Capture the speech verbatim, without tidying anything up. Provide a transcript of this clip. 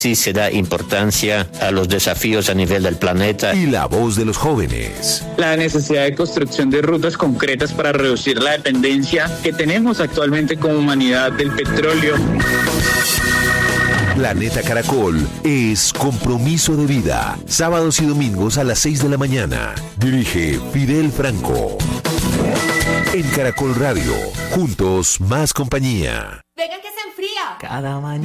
Sí se da importancia a los desafíos a nivel del planeta. Y la voz de los jóvenes. La necesidad de construcción de rutas concretas para reducir la dependencia que tenemos actualmente como humanidad del petróleo. Planeta Caracol es compromiso de vida. Sábados y domingos a las seis de la mañana. Dirige Fidel Franco. En Caracol Radio. Juntos más compañía. Venga que se enfría. Cada mañana.